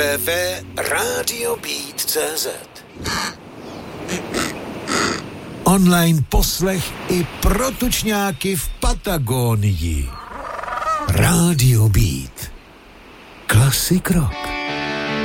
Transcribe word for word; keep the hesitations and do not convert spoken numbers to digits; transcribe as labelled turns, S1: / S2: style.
S1: w w w tečka radio beat tečka cé zet. Online poslech i pro tučňáky v Patagonii. Radio Beat. Classic rock.